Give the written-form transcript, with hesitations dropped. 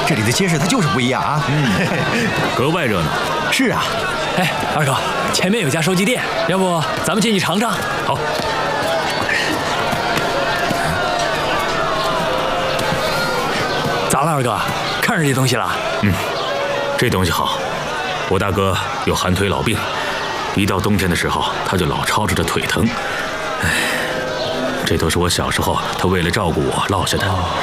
这里的街市它就是不一样啊。 格外热闹。 是啊。 哎，二哥，前面有家收集店，要不咱们进去尝尝？ 好。 咋了，二哥？看上这东西了？ 这东西好。我大哥有寒腿老病，一到冬天的时候，他就老吵着腿疼。哎，这都是我小时候他为了照顾我落下的。